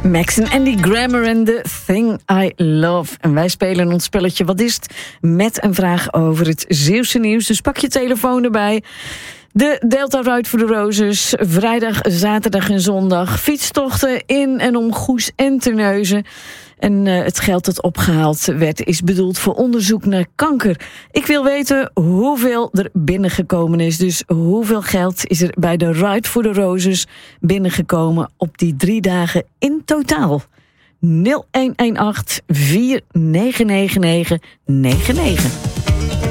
Max en Andy Grammer en The Thing I Love. En wij spelen ons spelletje Wat is het? Met een vraag over het Zeeuwse nieuws. Dus pak je telefoon erbij. De Delta Ride voor de Roses. Vrijdag, zaterdag en zondag. Fietstochten in en om Goes en Terneuzen. En het geld dat opgehaald werd is bedoeld voor onderzoek naar kanker. Ik wil weten hoeveel er binnengekomen is. Dus hoeveel geld is er bij de Ride for the Roses binnengekomen op die 3 dagen in totaal? 0118 4999 99.